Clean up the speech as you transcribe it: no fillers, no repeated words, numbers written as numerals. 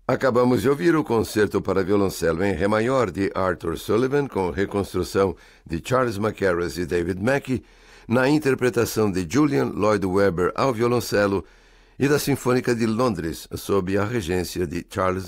Acabamos de ouvir o concerto para violoncelo em Ré maior de Arthur Sullivan, com reconstrução de Charles Mackerras e David Mackey, na interpretação de Julian Lloyd Webber ao violoncelo e da Sinfônica de Londres, sob a regência de Charles